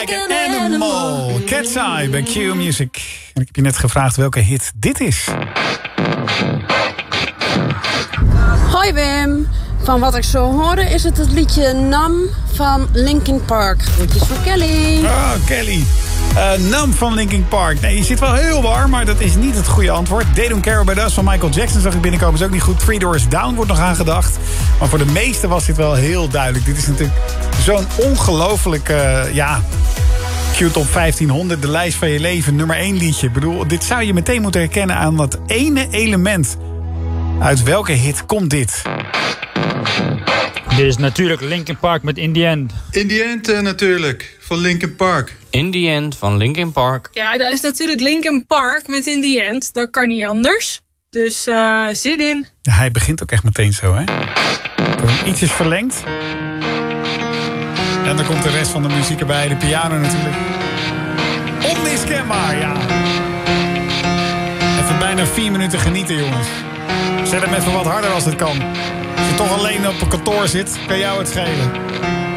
like an animal. Cat's Eye bij Q Music. En ik heb je net gevraagd welke hit dit is. Hoi Wim. Van wat ik zo hoorde is het liedje Numb van Linkin Park. Groetjes voor Kelly. Oh, Kelly. Numb van Linkin Park. Nee, je zit wel heel warm, maar dat is niet het goede antwoord. They Don't Care About Us van Michael Jackson zag ik binnenkomen. Is ook niet goed. Three Doors Down wordt nog aangedacht. Maar voor de meesten was dit wel heel duidelijk. Dit is natuurlijk zo'n ongelooflijk... Q-top 1500, de lijst van je leven, nummer 1 liedje. Ik bedoel, dit zou je meteen moeten herkennen aan dat ene element. Uit welke hit komt dit? Dit is natuurlijk Linkin Park met In The End. In The End natuurlijk, van Linkin Park. In The End van Linkin Park. Ja, dat is natuurlijk Linkin Park met In The End. Dat kan niet anders. Dus zin in. Ja, hij begint ook echt meteen zo, hè? Ietsjes verlengd. En dan komt de rest van de muziek erbij. De piano natuurlijk. Onmiskenbaar, ja. Even bijna 4 minuten genieten, jongens. Zet hem even wat harder als het kan. Als je toch alleen op een kantoor zit, kan jou het schelen.